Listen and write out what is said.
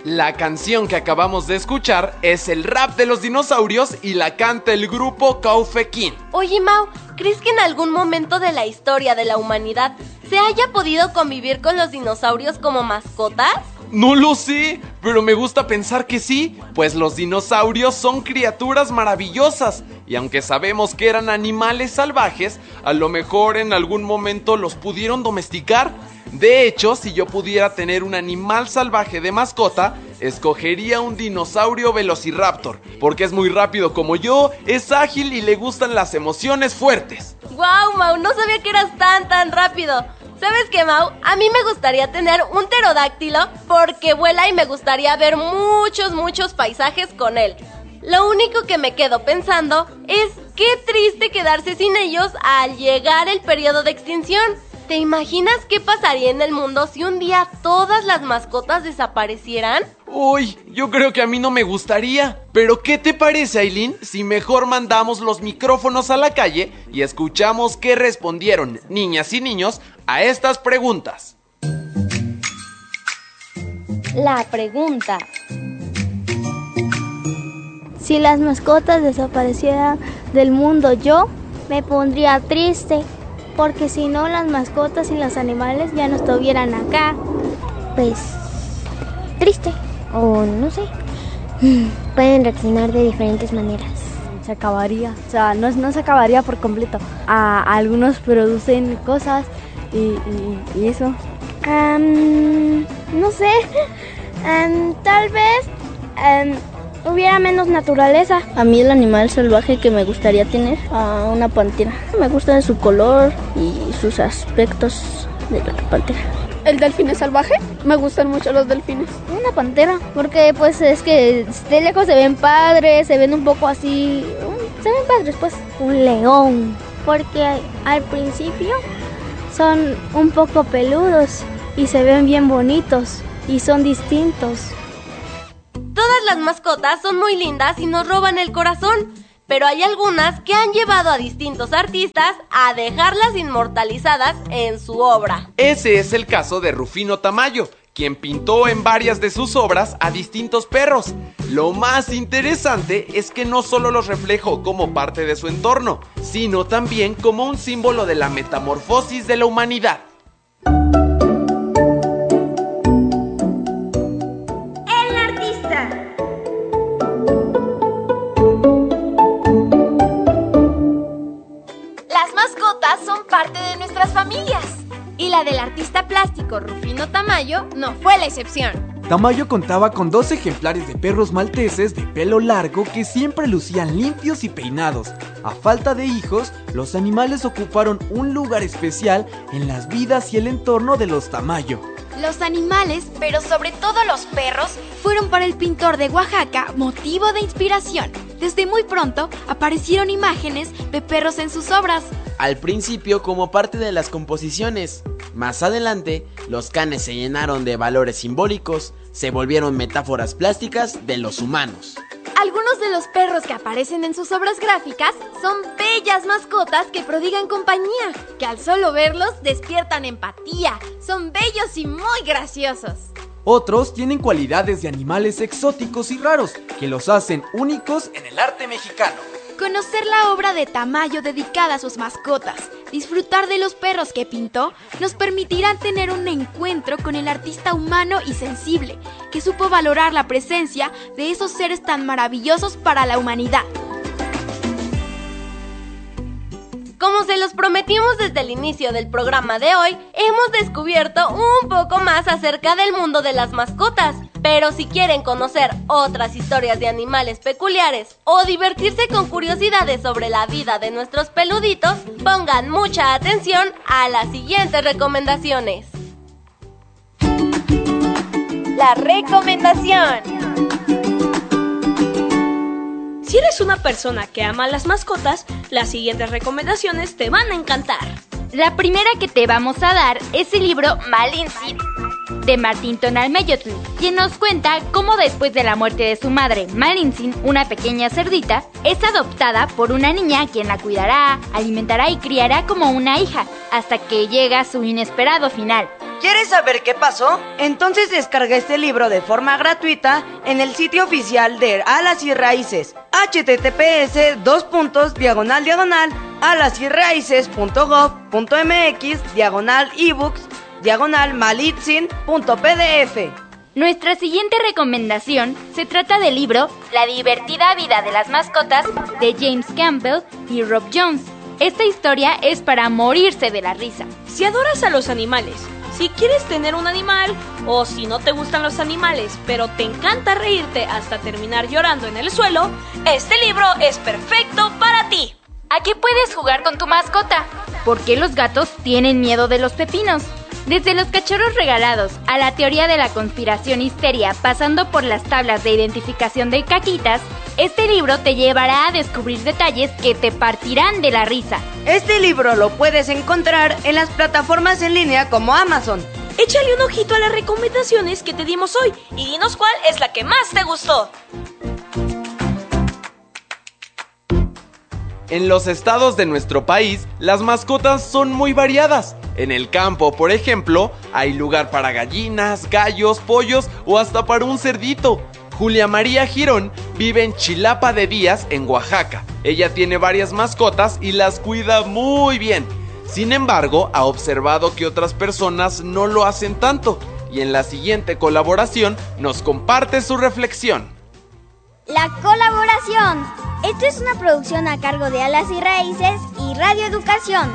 La canción que acabamos de escuchar es el rap de los dinosaurios y la canta el grupo Kaufekin. Oye, Mau, ¿crees que en algún momento de la historia de la humanidad se haya podido convivir con los dinosaurios como mascotas? No lo sé, pero me gusta pensar que sí, pues los dinosaurios son criaturas maravillosas y aunque sabemos que eran animales salvajes, a lo mejor en algún momento los pudieron domesticar. De hecho, si yo pudiera tener un animal salvaje de mascota, escogería un dinosaurio velociraptor, porque es muy rápido como yo, es ágil y le gustan las emociones fuertes. ¡Guau, Mau! No sabía que eras tan rápido. ¿Sabes qué, Mau? A mí me gustaría tener un pterodáctilo porque vuela y me gustaría ver muchos paisajes con él. Lo único que me quedo pensando es qué triste quedarse sin ellos al llegar el periodo de extinción. ¿Te imaginas qué pasaría en el mundo si un día todas las mascotas desaparecieran? Uy, yo creo que a mí no me gustaría. Pero ¿qué te parece, Aileen, si mejor mandamos los micrófonos a la calle y escuchamos qué respondieron niñas y niños a estas preguntas? La pregunta: si las mascotas desaparecieran del mundo, yo me pondría triste, porque si no, las mascotas y los animales ya no estuvieran acá. Pues triste, o no sé. Pueden reaccionar de diferentes maneras. Se acabaría, o sea, no se acabaría por completo. Algunos producen cosas y eso. No sé. Tal vez hubiera menos naturaleza. A mí el animal salvaje que me gustaría tener, una pantera. Me gusta su color y sus aspectos de la pantera. ¿El delfín es salvaje? Me gustan mucho los delfines. Una pantera, porque pues es que de lejos se ven padres, se ven un poco así, se ven padres pues. Un león, porque al principio son un poco peludos y se ven bien bonitos y son distintos. Todas las mascotas son muy lindas y nos roban el corazón, pero hay algunas que han llevado a distintos artistas a dejarlas inmortalizadas en su obra. Ese es el caso de Rufino Tamayo, quien pintó en varias de sus obras a distintos perros. Lo más interesante es que no solo los reflejó como parte de su entorno, sino también como un símbolo de la metamorfosis de la humanidad. Son parte de nuestras familias. Y la del artista plástico Rufino Tamayo no fue la excepción. Tamayo contaba con 2 ejemplares de perros malteses de pelo largo que siempre lucían limpios y peinados. A falta de hijos, los animales ocuparon un lugar especial en las vidas y el entorno de los Tamayo. Los animales, pero sobre todo los perros, fueron para el pintor de Oaxaca motivo de inspiración. Desde muy pronto aparecieron imágenes de perros en sus obras. Al principio como parte de las composiciones. Más adelante, los canes se llenaron de valores simbólicos, se volvieron metáforas plásticas de los humanos. Algunos de los perros que aparecen en sus obras gráficas son bellas mascotas que prodigan compañía, que al solo verlos despiertan empatía, son bellos y muy graciosos. Otros tienen cualidades de animales exóticos y raros, que los hacen únicos en el arte mexicano. Conocer la obra de Tamayo dedicada a sus mascotas, disfrutar de los perros que pintó, nos permitirán tener un encuentro con el artista humano y sensible, que supo valorar la presencia de esos seres tan maravillosos para la humanidad. Como se los prometimos desde el inicio del programa de hoy, hemos descubierto un poco más acerca del mundo de las mascotas. Pero si quieren conocer otras historias de animales peculiares o divertirse con curiosidades sobre la vida de nuestros peluditos, pongan mucha atención a las siguientes recomendaciones. La recomendación. Si eres una persona que ama las mascotas, las siguientes recomendaciones te van a encantar. La primera que te vamos a dar es el libro Malintzin, de Martín Tonalmeyotl, quien nos cuenta cómo después de la muerte de su madre, Malintzin, una pequeña cerdita, es adoptada por una niña quien la cuidará, alimentará y criará como una hija, hasta que llega su inesperado final. ¿Quieres saber qué pasó? Entonces descarga este libro de forma gratuita en el sitio oficial de Alas y Raíces, https://alasyraíces.gov.mx/ebooks/malitzin.pdf. Nuestra siguiente recomendación se trata del libro La divertida vida de las mascotas de James Campbell y Rob Jones. Esta historia es para morirse de la risa. Si adoras a los animales, si quieres tener un animal, o si no te gustan los animales, pero te encanta reírte hasta terminar llorando en el suelo, este libro es perfecto para ti. ¿A qué puedes jugar con tu mascota? ¿Por qué los gatos tienen miedo de los pepinos? Desde los cachorros regalados a la teoría de la conspiración histeria, pasando por las tablas de identificación de caquitas, este libro te llevará a descubrir detalles que te partirán de la risa. Este libro lo puedes encontrar en las plataformas en línea como Amazon. Échale un ojito a las recomendaciones que te dimos hoy y dinos cuál es la que más te gustó. En los estados de nuestro país, las mascotas son muy variadas. En el campo, por ejemplo, hay lugar para gallinas, gallos, pollos o hasta para un cerdito. Julia María Girón vive en Chilapa de Díaz, en Oaxaca. Ella tiene varias mascotas y las cuida muy bien. Sin embargo, ha observado que otras personas no lo hacen tanto. Y en la siguiente colaboración nos comparte su reflexión. La colaboración. Esto es una producción a cargo de Alas y Raíces y Radio Educación.